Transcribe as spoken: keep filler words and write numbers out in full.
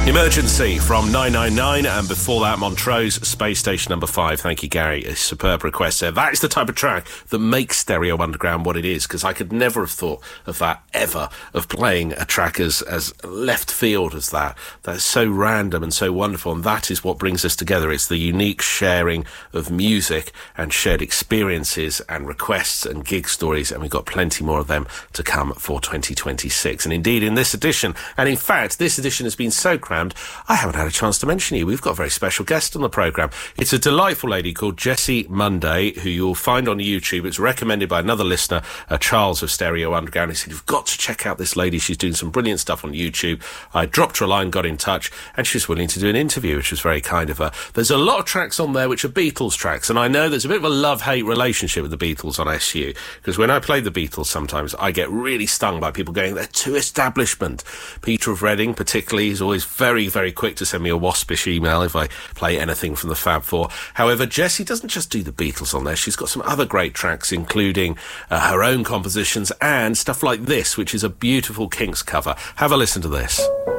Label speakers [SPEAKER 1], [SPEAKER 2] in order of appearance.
[SPEAKER 1] Emergency from nine nine nine, and before that, Montrose, Space Station Number five. Thank you, Gary. A superb request there. That is the type of track that makes Stereo Underground what it is, because I could never have thought of that ever, of playing a track as, as left field as that. That's so random and so wonderful, and that is what brings us together. It's the unique sharing of music and shared experiences and requests and gig stories, and we've got plenty more of them to come for twenty twenty-six. And indeed, in this edition, and in fact, this edition has been so crammed, I haven't had a chance to mention you. We've got a very special guest on the programme. It's a delightful lady called Jessie Monday, who you'll find on YouTube. It's recommended by another listener, uh, Charles of Stereo Underground. He said, you've got to check out this lady. She's doing some brilliant stuff on YouTube. I dropped her a line, got in touch, and she was willing to do an interview, which was very kind of her. There's a lot of tracks on there which are Beatles tracks, and I know there's a bit of a love-hate relationship with the Beatles on S U, because when I play the Beatles sometimes, I get really stung by people going, they're too establishment. Peter of Reading, particularly, is always very, very quick to send me a waspish email if I play anything from the Fab Four. However, Jessie doesn't just do the Beatles on there. She's got some other great tracks, including uh, her own compositions and stuff like this, which is a beautiful Kinks cover. Have a listen to this.